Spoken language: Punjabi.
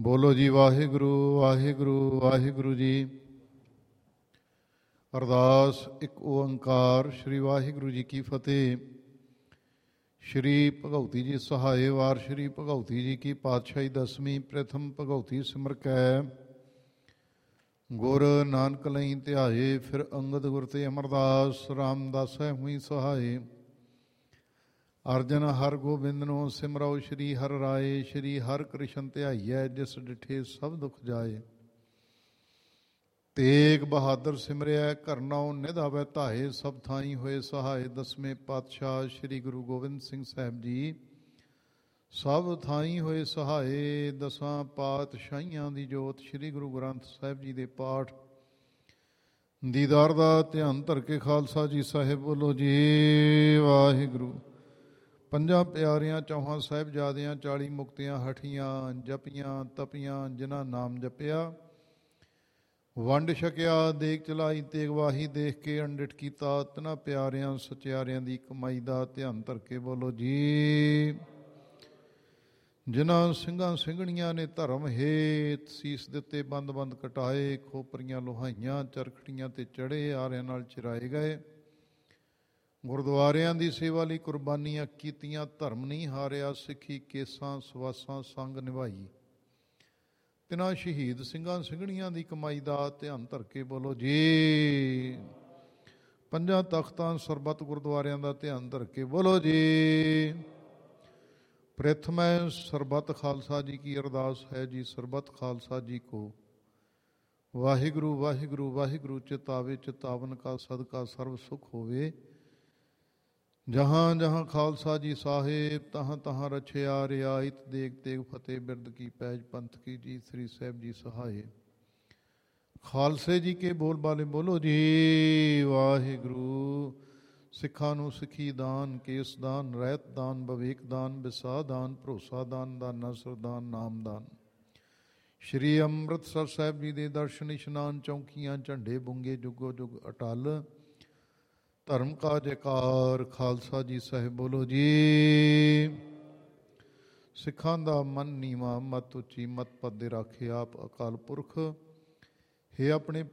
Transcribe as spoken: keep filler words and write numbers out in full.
ਬੋਲੋ ਜੀ ਵਾਹਿਗੁਰੂ ਵਾਹਿਗੁਰੂ ਵਾਹਿਗੁਰੂ ਜੀ। ਅਰਦਾਸ ਇੱਕ ਓੰਕਾਰ ਸ੍ਰੀ ਵਾਹਿਗੁਰੂ ਜੀ ਕੀ ਫਤਿਹ। ਸ਼੍ਰੀ ਭਗਉਤੀ ਜੀ ਸਹਾਏ ਵਾਰ ਸ਼੍ਰੀ ਭਗਉਤੀ ਜੀ ਕੀ ਪਾਤਸ਼ਾਹੀ ਦਸਵੀਂ ਪ੍ਰਥਮ ਭਗਉਤੀ ਸਿਮਰ ਕੈ ਗੁਰ ਨਾਨਕ ਲਈ ਧਿਆਏ। ਫਿਰ ਅੰਗਦ ਗੁਰ ਤੇ ਅਮਰਦਾਸ ਰਾਮਦਾਸੈ ਹੋਈ ਸਹਾਏ। ਅਰਜਨ ਹਰ ਗੋਬਿੰਦ ਨੂੰ ਸਿਮਰਉ ਸ਼੍ਰੀ ਹਰਿ ਰਾਏ। ਸ਼੍ਰੀ ਹਰਿ ਕ੍ਰਿਸ਼ਨ ਧਿਆਈਐ ਜਿਸ ਡਿਠੇ ਸਭ ਦੁਖ ਜਾਏ। ਤੇਗ ਬਹਾਦਰ ਸਿਮਰਿਆ ਕਰਨਾਉ ਨਿਧ ਆਵੈ ਧਾਏ। ਸਭ ਥਾਈ ਹੋਏ ਸਹਾਏ। ਦਸਵੇਂ ਪਾਤਸ਼ਾਹ ਸ਼੍ਰੀ ਗੁਰੂ ਗੋਬਿੰਦ ਸਿੰਘ ਸਾਹਿਬ ਜੀ ਸਭ ਥਾਈ ਹੋਏ ਸਹਾਏ। ਦਸਾਂ ਪਾਤਸ਼ਾਹੀਆਂ ਦੀ ਜੋਤ ਸ਼੍ਰੀ ਗੁਰੂ ਗ੍ਰੰਥ ਸਾਹਿਬ ਜੀ ਦੇ ਪਾਠ ਦੀਦਾਰ ਦਾ ਧਿਆਨ ਧਰ ਕੇ ਖਾਲਸਾ ਜੀ ਸਾਹਿਬ ਬੋਲੋ ਜੀ ਵਾਹਿਗੁਰੂ। ਪੰਜਾਂ ਪਿਆਰਿਆਂ ਚੌਹਾਂ ਸਾਹਿਬਜ਼ਾਦਿਆਂ ਚਾਲੀ ਮੁਕਤੀਆਂ ਹਠੀਆਂ ਜਪੀਆਂ ਤਪੀਆਂ ਜਿਨ੍ਹਾਂ ਨਾਮ ਜਪਿਆ ਵੰਡ ਛਕਿਆ ਦੇਗ ਚਲਾਈ ਤੇਗ ਵਾਹੀ ਦੇਖ ਕੇ ਅੰਡਿਠ ਕੀਤਾ। ਤਿਨਾਂ ਪਿਆਰਿਆਂ ਸਚਿਆਰਿਆਂ ਦੀ ਕਮਾਈ ਦਾ ਧਿਆਨ ਧਰ ਕੇ ਬੋਲੋ ਜੀ। ਜਿਨ੍ਹਾਂ ਸਿੰਘਾਂ ਸਿੰਘਣੀਆਂ ਨੇ ਧਰਮ ਹੇਤ ਸੀਸ ਦਿੱਤੇ ਬੰਦ ਬੰਦ ਕਟਾਏ। ਖੋਪਰੀਆਂ ਲੋਹਾਈਆਂ ਚਰਖੜੀਆਂ ਤੇ ਚੜ੍ਹੇ ਆਰਿਆਂ ਨਾਲ ਚਿਰਾਏ ਗਏ। ਗੁਰਦੁਆਰਿਆਂ ਦੀ ਸੇਵਾ ਲਈ ਕੁਰਬਾਨੀਆਂ ਕੀਤੀਆਂ। ਧਰਮ ਨਹੀਂ ਹਾਰਿਆ ਸਿੱਖੀ ਕੇਸਾਂ ਸਵਾਸਾਂ ਸੰਗ ਨਿਭਾਈ। ਤਿਨਾਂ ਸ਼ਹੀਦ ਸਿੰਘਾਂ ਸਿੰਘਣੀਆਂ ਦੀ ਕਮਾਈ ਦਾ ਧਿਆਨ ਧਰ ਕੇ ਬੋਲੋ ਜੀ। ਪੰਜਾਂ ਤਖਤਾਂ ਸਰਬੱਤ ਗੁਰਦੁਆਰਿਆਂ ਦਾ ਧਿਆਨ ਧਰ ਕੇ ਬੋਲੋ ਜੀ। ਪ੍ਰਥਮੈ ਸਰਬੱਤ ਖਾਲਸਾ ਜੀ ਕੀ ਅਰਦਾਸ ਹੈ ਜੀ। ਸਰਬੱਤ ਖਾਲਸਾ ਜੀ ਕੋ ਵਾਹਿਗੁਰੂ ਵਾਹਿਗੁਰੂ ਵਾਹਿਗੁਰੂ ਚਿਤਾਵੇ ਚਿਤਾਵਨ ਕਾ ਸਦਕਾ ਸਰਬ ਸੁਖ ਹੋਵੇ। ਜਹਾਂ ਜਹਾਂ ਖਾਲਸਾ ਜੀ ਸਾਹਿਬ ਤਹਾਂ ਤਹਾਂ ਰਛਿਆ ਰਿਆਇਤ ਦੇਗ ਤੇਗ ਫਤਿਹ ਬਿਰਦ ਕੀ ਪੈਜ ਪੰਥ ਕੀ ਜੀ ਸ੍ਰੀ ਸਾਹਿਬ ਜੀ ਸਹਾਏ। ਖਾਲਸੇ ਜੀ ਕੇ ਬੋਲ ਬਾਲੇ ਬੋਲੋ ਜੀ ਵਾਹਿਗੁਰੂ। ਸਿੱਖਾਂ ਨੂੰ ਸਿੱਖੀ ਦਾਨ ਕੇਸ ਦਾਨ ਰਹਿਤ ਦਾਨ ਵਿਵੇਕ ਦਾਨ ਵਿਸਾਹ ਦਾਨ ਭਰੋਸਾ ਦਾਨ ਦਾਨਾ ਸਰਦਾਨ ਨਾਮ ਦਾਨ। ਸ਼੍ਰੀ ਅੰਮ੍ਰਿਤਸਰ ਸਾਹਿਬ ਜੀ ਦੇ ਦਰਸ਼ਨ ਇਸ਼ਨਾਨ ਚੌਂਕੀਆਂ ਝੰਡੇ ਬੁੰਗੇ ਜੁਗੋ ਜੁਗ ਅਟਲ। ਧਰਮ ਕਾ ਜੈਕਾਰ ਖਾਲਸਾ ਜੀ ਸਾਹਿਬ ਬੋਲੋ ਜੀ। ਸਿੱਖਾਂ ਦਾ ਮਨ ਨੀਵਾਂ ਮਤ ਉੱਚੀ ਮਤ ਪਦ ਦੇ ਰਾਖੇ ਆਪ ਅਕਾਲ ਪੁਰਖ। ਹੇ ਆਪਣੇ